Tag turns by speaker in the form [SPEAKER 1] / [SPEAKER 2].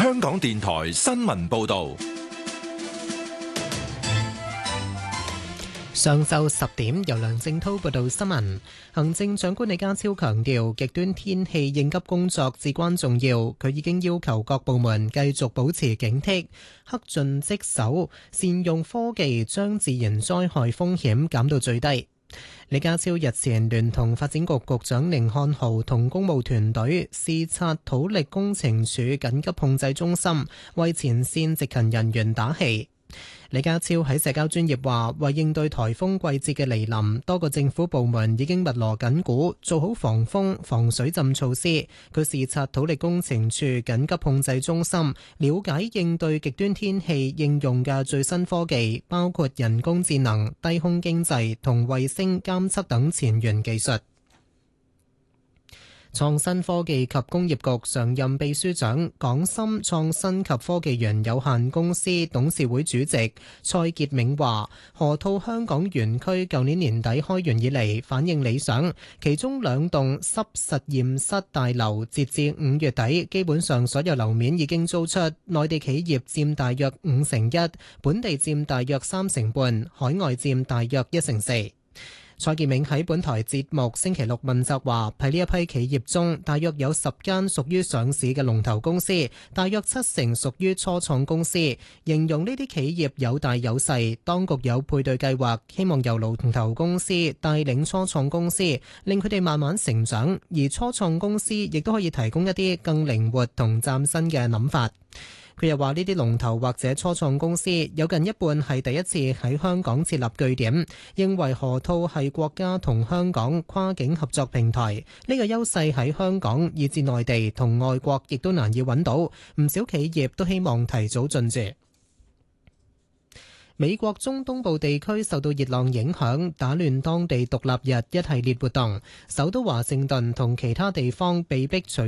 [SPEAKER 1] 香港電台新聞報道。
[SPEAKER 2] 上晝10點，由梁正滔報道新聞。行政長官李家超強調，極端天氣應急工作至關重要。佢已經要求各部門繼續保持警惕，恪盡職守，善用科技將自然災害風險減到最低。李家超日前聯同發展局局長寧漢豪同公務團隊視察土力工程處緊急控制中心，為前線值勤人員打氣。李家超喺社交專頁話，為應對颱風季節嘅來臨，多個政府部門已經密鑼緊鼓，做好防風防水浸措施。佢視察土力工程處緊急控制中心，了解應對極端天氣應用嘅最新科技，包括人工智能、低空經濟同衛星監測等前沿技術。創新科技及工業局常任秘書長、港深創新及科技園有限公司董事會主席蔡傑銘話，河套香港園區舊年年底開園以嚟反應理想，其中2棟濕實驗室大樓截至5月底，基本上所有樓面已經租出，內地企業佔大約51%，本地佔大約3%半，海外佔大約1%4。蔡傑銘喺本台節目星期六問責話，喺呢一批企業中，大約有10間屬於上市嘅龍頭公司，大約70%屬於初創公司。形容呢啲企業有大有細，當局有配對計劃，希望由龍頭公司帶領初創公司，令佢哋慢慢成長，而初創公司亦都可以提供一啲更靈活同嶄新嘅諗法。佢又話：呢啲龍頭或者初創公司有近一半係第一次喺香港設立據點，認為河套係國家同香港跨境合作平台。呢個優勢喺香港以至內地同外國亦都難以揾到，唔少企業都希望提早進駐。美國中東部地區受到熱浪影響，打亂當地獨立日一系列活動，首都華盛頓同其他地方被迫取